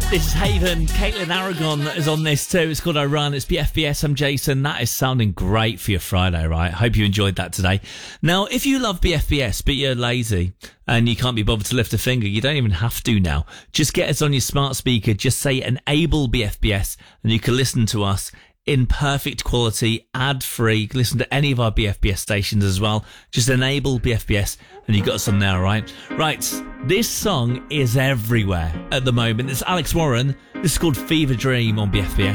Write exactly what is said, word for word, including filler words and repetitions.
This is Haven. Caitlin Aragon is on this too. It's called I Run. It's B F B S. I'm Jason. That is sounding great for your Friday, right? Hope you enjoyed that today. Now, if you love B F B S, but you're lazy and you can't be bothered to lift a finger, you don't even have to now. Just get us on your smart speaker. Just say enable B F B S and you can listen to us in perfect quality, ad-free. You can listen to any of our B F B S stations as well. Just enable B F B S and you got us on there, right? Right, this song is everywhere at the moment. It's Alex Warren. This is called Fever Dream on B F B S.